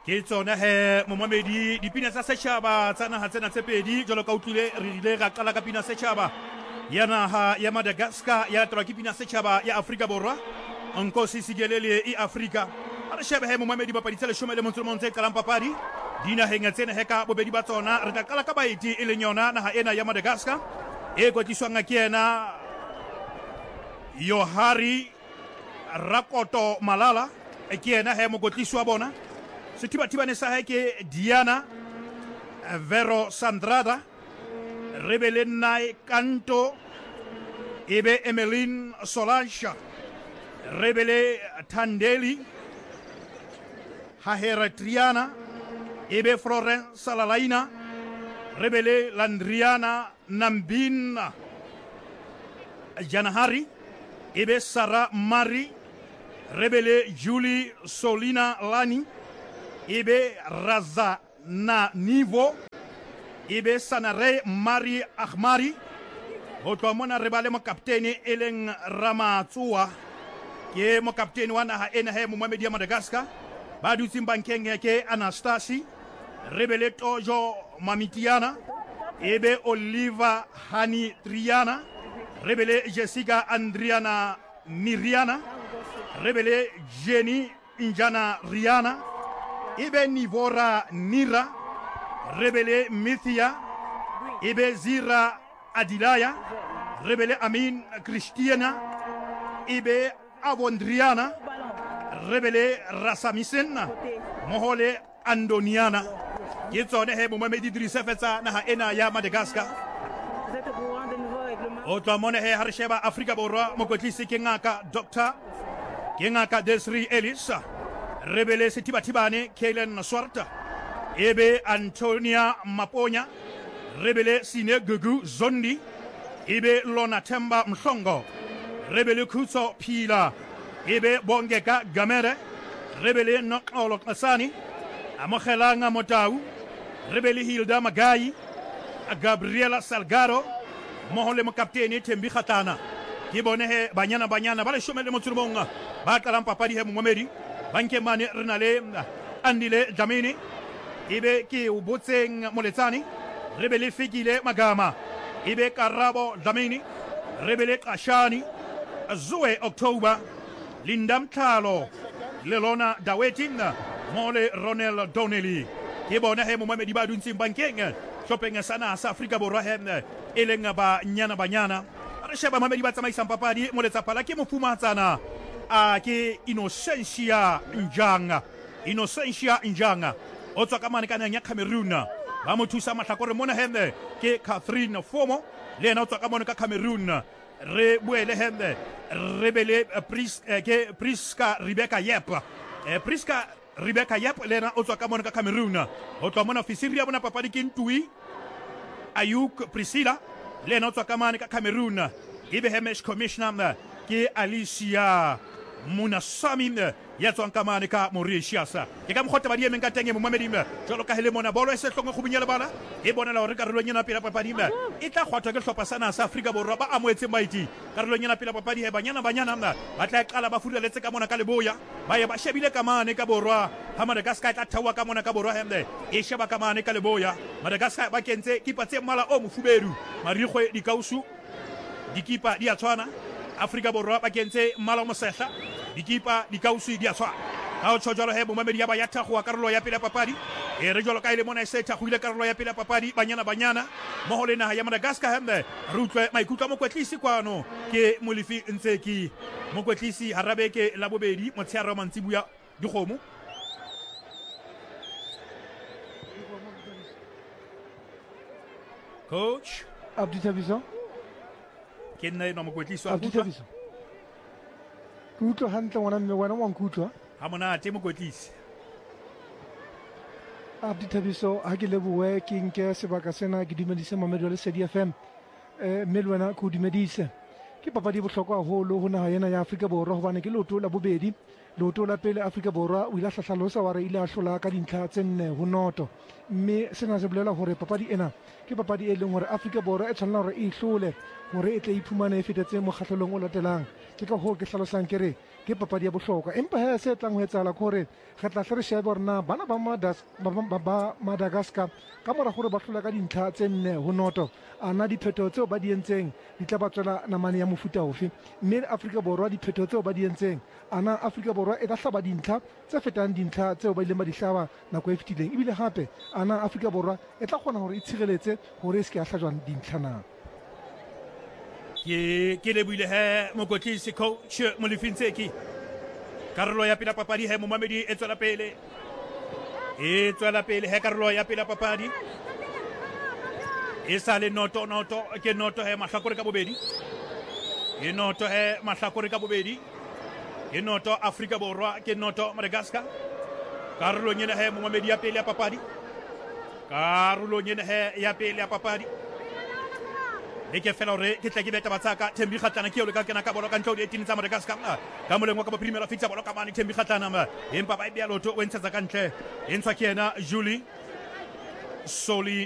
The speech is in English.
ke tsona he momamedi dipina tsa setšhaba tsa naga tsena tse pedi jalo ka utlwile re ile ra qala ka pina setšhaba ya naga ya Madagascar ya latelwa ke pina setšhaba ya Afrika Borwa Nkosi Sikelel e Afrika a re shebe he momamedi papadi tse 11 tse qalang papadi dinageng tsena he ka bobedi ba tsona re tla qala ka baeti e leng yona naga ena ya Madagascar e kwetliswang ke yena Johari Rakoto Malala ke yena he mokotlisi wa bona sethibathibane sa hae ke Diana Vero Sandrada Rebele Nai Kanto ebe Emeline Solange Rebele Tandeli Hahera Triana ebe Florence Salalaina Rebele Landriana Nambina Janahari ebe Sarah Mari Rebele Julie Solina Lani ebe Raza na Nivo ebe Sanare Mari Ahmari ho tloha mona re ba le mokaptene e leng Ramatsua ke mokaptene wa naga ena he momamedi ya Madagascar ba dutseng bankeng ke Anastasi Rebele Tojo Mamitiana ebe Oliva Hani Triana Rebele Jessica Andriana Miriana Rebele Jenny Njana Riana ebe Nivora Nira Rebele Mithia ebe Zira Adilaya Rebele Amin Christiana ebe Avondriana Rebele Rasamisen Mohole Andoniana ke tsone he momamedi Idrissa fetsa naga ena ya Madagascar o tloha mone he ha re sheba Afrika Borwa mokotlisi ke ngaka Dr. ke ngaka Desri Ellis Rebele sethibathibane Kellen Swarta ebe Antonia Maponya Rebele Sine Gugu Zondi ebe Lona Temba Mhlongo Rebele Khutso Phila ebe Bongeka Gamere Rebele Noxolo Qasani Amokhelanga Motau Rebele Hilda Magayi Gabriela Salgaro Mohole mokaptene Thembi Khatana ke bone he banyana ba le shomele motsumonga ba qalang papadi he momamedi banke mane rena le Andile Dlamini ebe ke o botseng Moletsane Rebele Fikile Magama ebe Karabo Dlamini Rebele Qashani Zoe October Linda Mthalo Lelona Dawetin Mole Ronel Donnelly ke bona he momamedi ba duntseng bankeng shopping sana sa Afrika Borwa he e leng ba banyana re sheba mamedi ba tsamaisang papadi mo letsapala ke mofumatsana a ke Innocentia Njanga o tswa ka mane ka nang ya Cameroon ba mo thusa mahlakore mona hembe ke Catherine Fomo le ena o tswa ka mone ka Cameroon re buele hembe Rebele Priska Rebecca Yep Priska Rebecca Yep le ena o tswa ka mone ka Cameroon o tswa mona ofisiri ya bona papadi ke Ntui Ayuk Priscilla le ena o tswa ka mane ka Cameroon ebe Hemesh Commissioner ke Alicia Munasami ya tswang ka mane ka Mauritius ke ka mokgota ba diemeng ka teng momamedi jalo ka hele mona bolo e se hlonga go bunyela bana e bona la hore karolong yana pela papadi e tla khwathwa ke hlopha sana sa Afrika Borwa ba amoetse maiti karolong yana pela papadi he banyana ba tla qala ba furela letse ka mona ka leboya ba ye ba shebile ka mane ka Borwa ha Madagascar tla thawa ka mona ka Borwa hembe e sheba ka mane ka leboya Madagascar ba kentse kipa tse mala o mofubedu Marikgwe Dikausu dikipa di a tshwana Afrika Borwa ba kentse mala mo sehla dikipa Dikausu di a tshwana ha o tshojalo he momamedi ya ba ya thagwa karolo ya pele papadi e re jolo ka ile mona se thagwile karolo ya pele papadi banyana mo le naga ya Madagascar hembe re utlwe maikutlo mo kwetlisi kwano ke Molifi Ntseki mo kwetlisi Harabeke la bobedi Motsheare Mantsibuya Dikgomo Coach Abdi Thabiso ke nna eno mo kwetlisi wa Abdi Thabiso ke utlwa hantle ngwana mme wena wa nkutlwa ha monate mo kwetlisi Abdi Thabiso ha ke leboe ke nke sebaka sena ke dumedise mamedi wa Lesedi FM mme le wena ke o dumedise ke papadi bohlokwa haholo ho naha ena ya Afrika Borwa hobane ke leoto la bobedi leoto la pele Afrika Borwa o ile a hlahlalosa wa re ile a hlola ka dintlha tse 4-0 mme sena se bolela hore papadi ena ke papadi e leng hore Afrika Borwa e tshwanela hore e hlole hore e tle iphumane e fetetse mokgahlelong o latelang ke ka ho ke hlalosang ke re ke papadi ya bohlokwa empa he se tlang ho etsahala ke hore re tla hle re shebe hore na bana ba Madagascar ka mora gore ba hlola ka dintlha tse 4-0 ana diphetoho tseo ba di entseng di tla ba tswela namane ya mofuta ofe mme Afrika Borwa diphetoho tseo ba di entseng ana Afrika Borwa e tla hlaba dintlha tse fetang dintlha tseo ba ileng ba di hlaba nako e fetileng ebile hape ana Afrika Borwa e tla kgona hore e tshireletse hore e se ke ya hlajwa dintlha na ke lebohile he mokotlisi coach Molefintseki karolo ya pela papadi he momamedi e tswela pele he karolo ya pela papadi e sale noto ke noto he mahlakore ka bobedi e noto he mahlakore ka bobedi e noto Afrika Borwa ke noto Madagascar karolo nyena he momamedi ya pele ya papadi karolo nyena he ya pele ya papadi e ke fela hore ke tla ke beta batsaka Thembi Kgatlana ke yo le ka kena ka bolo ka ntlo di 18 tsa Madagascar ka moleng wa ka ba primera fitsa bolo ka mane Thembi Kgatlana empa ba e bea loto o ntshetsa ka ntle e ntshwa ke yena Julie Soli